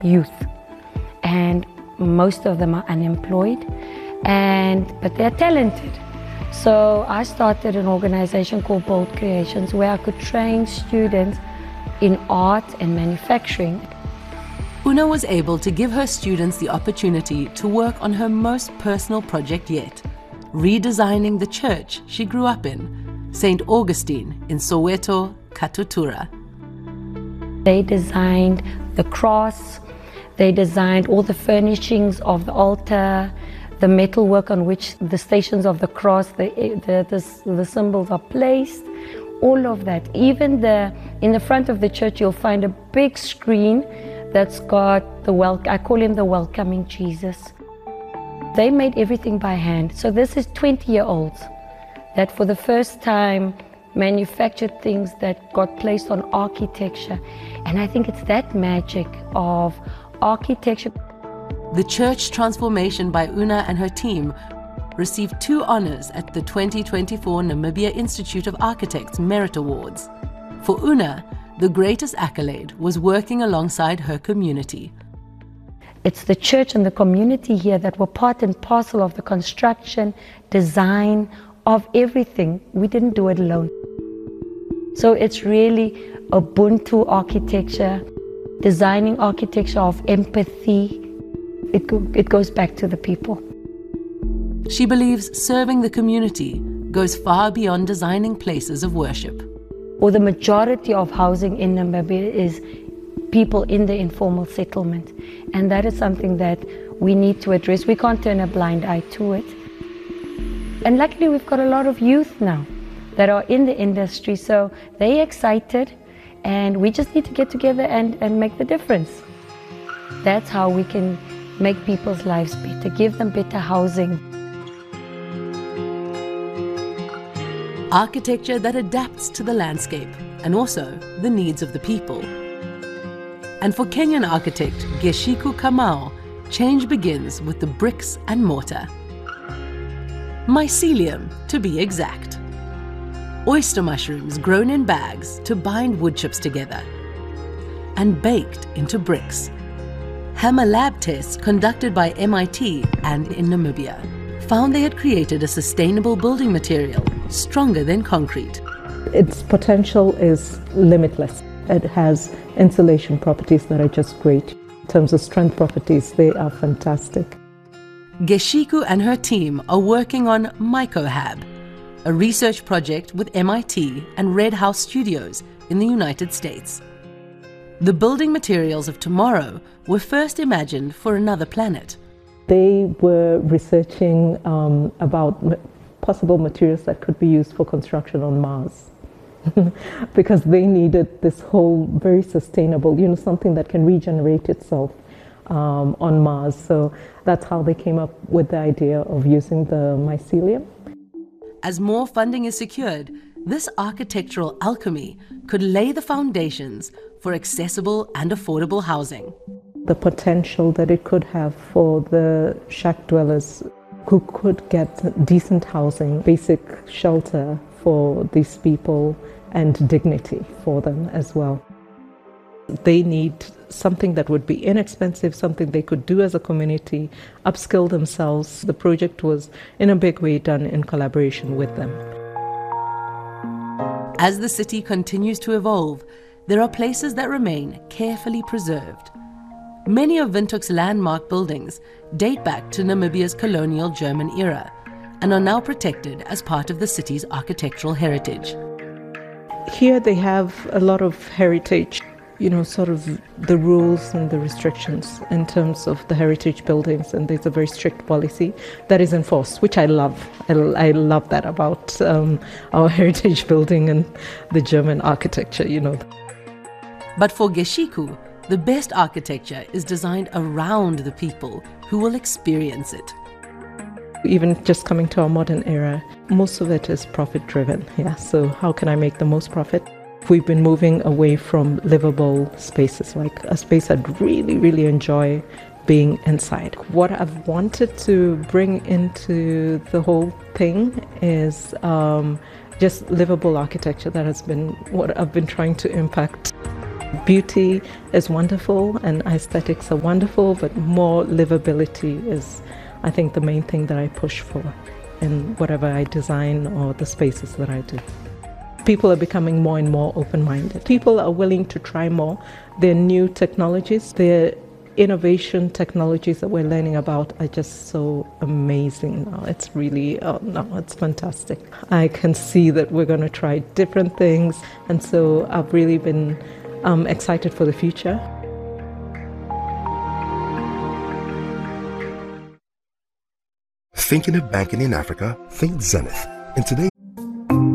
youth, and most of them are unemployed, but they're talented. So I started an organization called Bold Creations, where I could train students in art and manufacturing. Una was able to give her students the opportunity to work on her most personal project yet, redesigning the church she grew up in, St. Augustine in Soweto, Katutura. They designed the cross, they designed all the furnishings of the altar, the metalwork on which the stations of the cross, the symbols are placed, all of that. Even in the front of the church, you'll find a big screen that's got I call him the welcoming Jesus. They made everything by hand. So this is 20-year-olds that for the first time manufactured things that got placed on architecture. And I think it's that magic of architecture. The church transformation by Una and her team received 2 honors at the 2024 Namibia Institute of Architects Merit Awards. For Una, the greatest accolade was working alongside her community. It's the church and the community here that were part and parcel of the construction, design, of everything. We didn't do it alone. So it's really Ubuntu architecture, designing architecture of empathy. It goes back to the people. She believes serving the community goes far beyond designing places of worship. Or the majority of housing in Namibia is people in the informal settlement. And that is something that we need to address. We can't turn a blind eye to it. And luckily we've got a lot of youth now that are in the industry, so they're excited, and we just need to get together and make the difference. That's how we can make people's lives better, give them better housing. Architecture that adapts to the landscape and also the needs of the people. And for Kenyan architect Geshiku Kamau, change begins with the bricks and mortar. Mycelium, to be exact. Oyster mushrooms grown in bags to bind wood chips together and baked into bricks. Hammer lab tests conducted by MIT and in Namibia found they had created a sustainable building material stronger than concrete. Its potential is limitless. It has insulation properties that are just great. In terms of strength properties, they are fantastic. Geshiku and her team are working on MycoHab, a research project with MIT and Red House Studios in the United States. The building materials of tomorrow were first imagined for another planet. They were researching about possible materials that could be used for construction on Mars. Because they needed this whole very sustainable, something that can regenerate itself on Mars. So that's how they came up with the idea of using the mycelium. As more funding is secured, this architectural alchemy could lay the foundations for accessible and affordable housing. The potential that it could have for the shack dwellers who could get decent housing, basic shelter for these people, and dignity for them as well. They need something that would be inexpensive, something they could do as a community, upskill themselves. The project was in a big way done in collaboration with them. As the city continues to evolve, there are places that remain carefully preserved. Many of Windhoek's landmark buildings date back to Namibia's colonial German era and are now protected as part of the city's architectural heritage. Here they have a lot of heritage, sort of the rules and the restrictions in terms of the heritage buildings, and there's a very strict policy that is enforced, which I love. I love that about our heritage building and the German architecture, But for Geshiku, the best architecture is designed around the people who will experience it. Even just coming to our modern era, most of it is profit-driven. So how can I make the most profit? We've been moving away from livable spaces, like a space I'd really, really enjoy being inside. What I've wanted to bring into the whole thing is just livable architecture. That has been what I've been trying to impact. Beauty is wonderful and aesthetics are wonderful, but more livability is, I think, the main thing that I push for in whatever I design or the spaces that I do. People are becoming more and more open-minded. People are willing to try more. Their new technologies, their innovation technologies that we're learning about are just so amazing now. It's really, it's fantastic. I can see that we're going to try different things, and so I've really been excited for the future. Thinking of banking in Africa? Think Zenith. And today